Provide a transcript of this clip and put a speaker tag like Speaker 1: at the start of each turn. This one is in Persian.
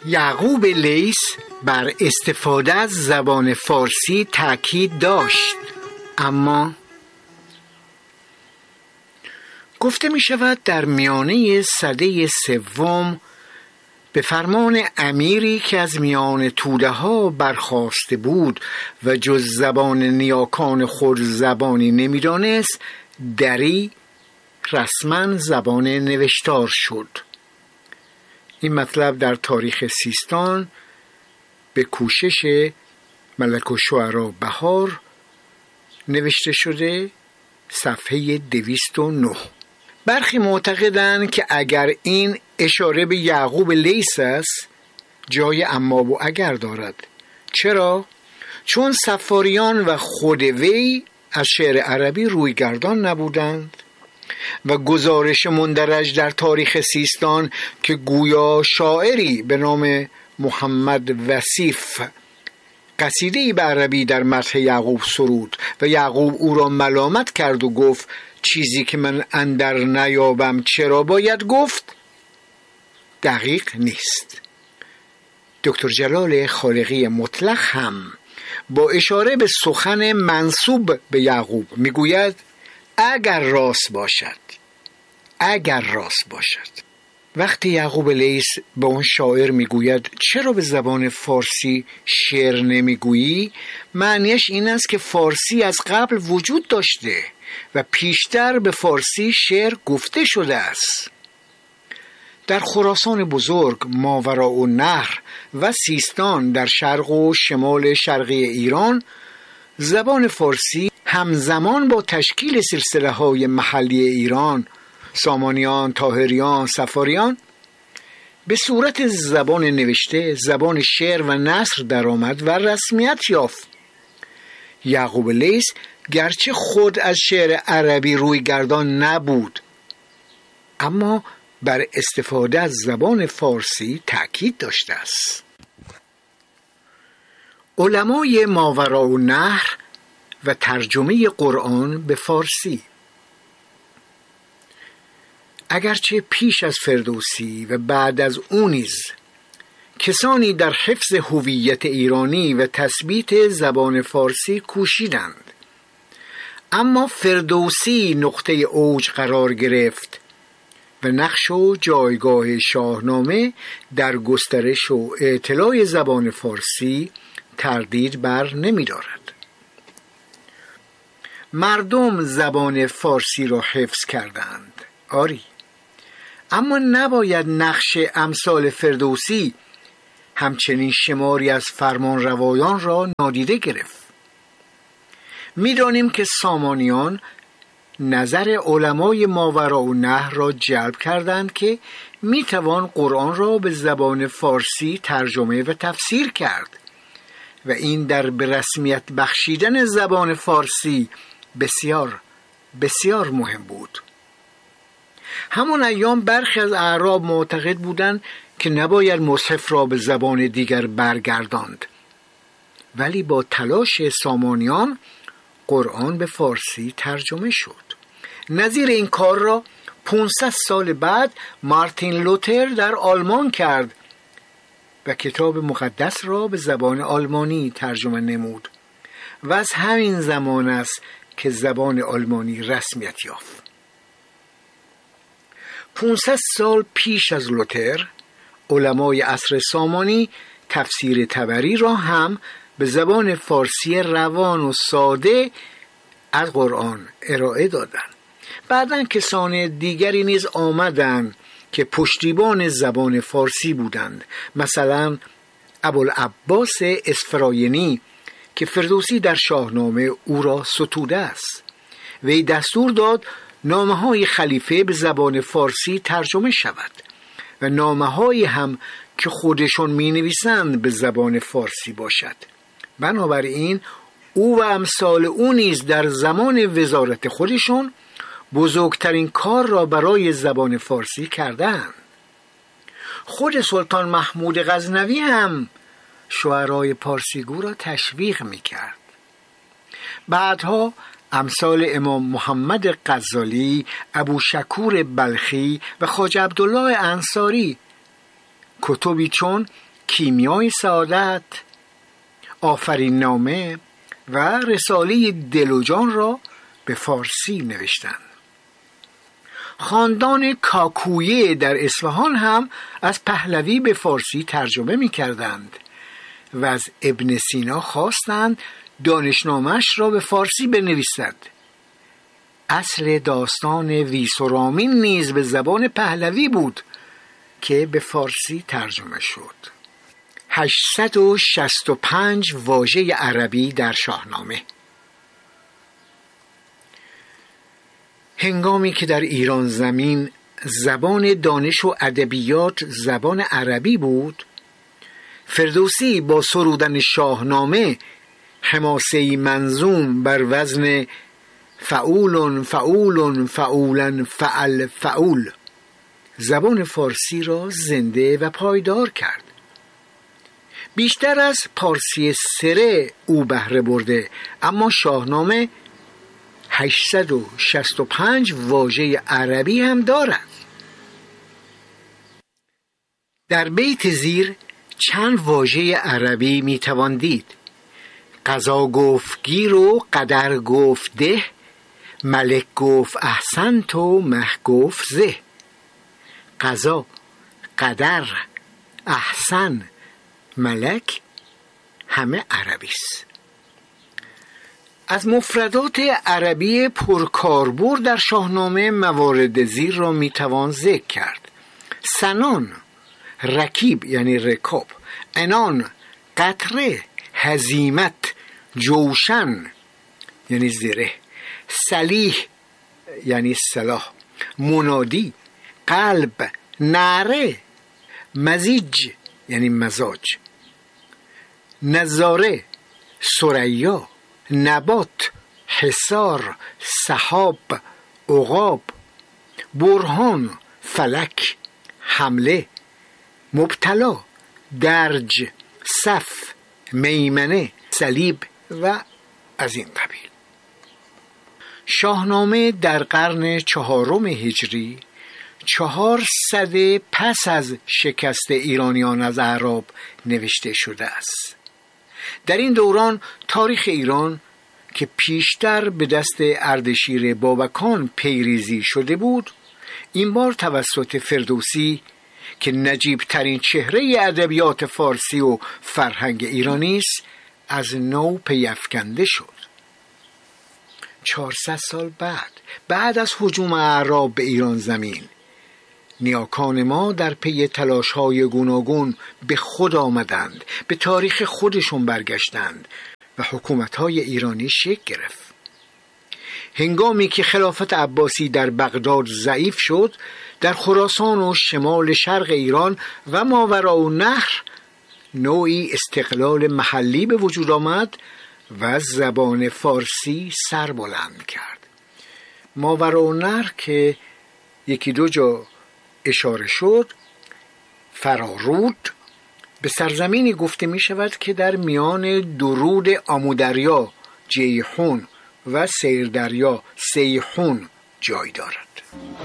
Speaker 1: یعقوب لیث بر استفاده از زبان فارسی تاکید داشت، اما گفته می شود در میانه سده سوم به فرمان امیری که از میان توده ها برخاسته بود و جز زبان نیاکان خود زبانی نمی دانست، دری رسما زبان نوشتار شد. این مطلب در تاریخ سیستان به کوشش ملک الشعراء بهار نوشته شده، صفحه 209. برخی معتقدند که اگر این اشاره به یعقوب لیث است، جای اما و اگر دارد. چرا؟ چون سفاریان و خود وی از شعر عربی رویگردان نبودند و گزارش مندرج در تاریخ سیستان که گویا شاعری به نام محمد وصیف قصیده‌ای به عربی در مدح یعقوب سرود و یعقوب او را ملامت کرد و گفت چیزی که من اندر نیابم چرا باید گفت، دقیق نیست. دکتر جلال خالقی مطلق هم با اشاره به سخن منسوب به یعقوب میگوید اگر راست باشد. وقتی یعقوب لیث به اون شاعر میگوید چرا به زبان فارسی شعر نمیگویی، معنیش این است که فارسی از قبل وجود داشته و پیشتر به فارسی شعر گفته شده است. در خراسان بزرگ، ماوراءالنهر و سیستان در شرق و شمال شرقی ایران، زبان فارسی همزمان با تشکیل سلسله‌های محلی ایران، سامانیان، طاهریان، صفاریان، به صورت زبان نوشته، زبان شعر و نثر درآمد و رسمیت یافت. یعقوب لیث گرچه خود از شعر عربی رویگردان نبود، اما بر استفاده از زبان فارسی تأکید داشته است. علمای ماوراءالنهر و ترجمه قرآن به فارسی. اگرچه پیش از فردوسی و بعد از او نیز کسانی در حفظ هویت ایرانی و تثبیت زبان فارسی کوشیدند، اما فردوسی نقطه اوج قرار گرفت و نقش و جایگاه شاهنامه در گسترش و اطلاع زبان فارسی تردید بر نمی دارد. مردم زبان فارسی را حفظ کردند، آری، اما نباید نقش امثال فردوسی همچنین شماری از فرمان روایان را نادیده گرفت. می‌دانیم که سامانیان نظر علمای ماوراءالنهر را جلب کردند که میتوان قرآن را به زبان فارسی ترجمه و تفسیر کرد و این در به رسمیت بخشیدن زبان فارسی بسیار بسیار مهم بود. همان ایام برخی از اعراب معتقد بودند که نباید مصحف را به زبان دیگر برگرداند، ولی با تلاش سامانیان قرآن به فارسی ترجمه شد. نظیر این کار را 500 سال بعد مارتین لوتر در آلمان کرد و کتاب مقدس را به زبان آلمانی ترجمه نمود و از همین زمان است که زبان آلمانی رسمیت یافت. 500 سال پیش از لوتر علمای عصر سامانی تفسیر طبری را هم به زبان فارسی روان و ساده از قرآن ارائه دادند. بعداً کسان دیگری نیز آمدند که پشتیبان زبان فارسی بودند، مثلا ابوالعباس اسفراینی که فردوسی در شاهنامه او را ستوده است. وی دستور داد نامه‌های خلیفه به زبان فارسی ترجمه شود و نامه‌هایی هم که خودشون می‌نویسند به زبان فارسی باشد. بنابراین او و امثال او نیز در زمان وزارت خودشون بزرگترین کار را برای زبان فارسی کردند. خود سلطان محمود غزنوی هم شعرای پارسیگو را تشویق می‌کرد. بعدها امثال امام محمد غزالی، ابوشکور بلخی و خواجه عبدالله انصاری کتبی چون کیمیای سعادت، آفرین نامه و رساله دل و جان را به فارسی نوشتند. خاندان کاکویه در اصفهان هم از پهلوی به فارسی ترجمه می کردند و از ابن سینا خواستند دانشنامه‌اش را به فارسی بنویسد. اصل داستان ویس و رامین نیز به زبان پهلوی بود که به فارسی ترجمه شد. 865 واژه عربی در شاهنامه. هنگامی که در ایران زمین زبان دانش و ادبیات زبان عربی بود، فردوسی با سرودن شاهنامه حماسه‌ای منظوم بر وزن فعول فعول فعولا فعل فعول زبان فارسی را زنده و پایدار کرد. بیشتر از پارسی سره او بهره برده، اما شاهنامه 865 واژه عربی هم دارد. در بیت زیر چند واژه عربی میتوان دید. قضا گفت گیر و قدر گفت ده، ملک گفت احسنت و مه گفت زه. قضا، قدر، احسن، ملک همه عربی است. از مفردات عربی پرکاربرد در شاهنامه موارد زیر را میتوان ذکر کرد. سنان، رکیب یعنی رکاب، عنان، قطره، هزیمت، جوشن یعنی زره، سلیح یعنی سلاح، منادی، قلب، نعره، مزیج یعنی مزاج، نظاره، ثریا، نبات، حصار، سحاب، عقاب، برهان، فلک، حمله، مبتلا، درج، صف، میمنه، صلیب و از این قبیل. شاهنامه در قرن 4 هجری 400 پس از شکست ایرانیان از اعراب نوشته شده است. در این دوران تاریخ ایران که پیشتر به دست اردشیر بابکان پیریزی شده بود، این بار توسط فردوسی که نجیب ترین چهره ادبیات فارسی و فرهنگ ایرانی است از نو پیافکنده شد. 400 سال بعد از هجوم اعراب به ایران زمین، نیاکان ما در پی تلاش‌های گوناگون به خود آمدند، به تاریخ خودشون برگشتند و حکومت‌های ایرانی شکل گرفت. هنگامی که خلافت عباسی در بغداد ضعیف شد، در خراسان و شمال شرق ایران و ماوراءالنهر نوعی استقلال محلی به وجود آمد و زبان فارسی سر بلند کرد. ماوراءالنهر که یکی دو جا اشاره شد، فرارود به سرزمینی گفته می شود که در میان درود آمودریا جیحون و سیردریا سیحون جای دارد.